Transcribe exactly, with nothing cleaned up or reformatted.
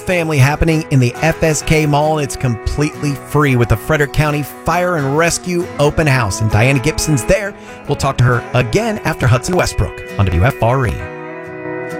family happening in the F S K Mall, and it's completely free with the Frederick County Fire and Rescue Open House. And Diana Gibson's there. We'll talk to her again after Hudson Westbrook on W F R E.